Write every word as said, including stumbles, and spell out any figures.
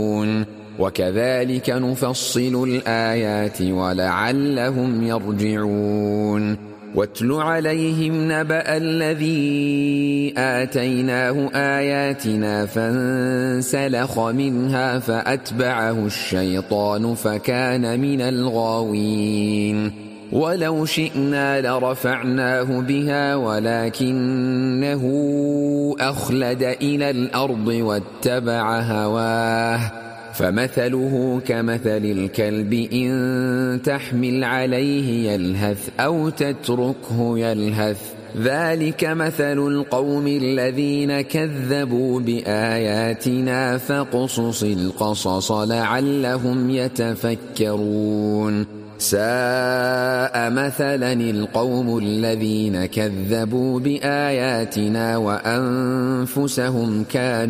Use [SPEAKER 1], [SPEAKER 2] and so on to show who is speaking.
[SPEAKER 1] وكذلك نفصل الآيات ولعلهم يرجعون واتل عليهم نبأ الذي آتيناه آياتنا فانسلخ منها فأتبعه الشيطان فكان من الغاوين ولو شئنا لرفعناه بها ولكنه أخلد إلى الأرض واتبع هواه فمثله كمثل الكلب إن تحمل عليه يلهث أو تتركه يلهث ذلك مثل القوم الذين كذبوا بآياتنا فاقصص القصص لعلهم يتفكرون ساء مثلا القوم الذين كذبوا بآياتنا وأنفسهم كانوا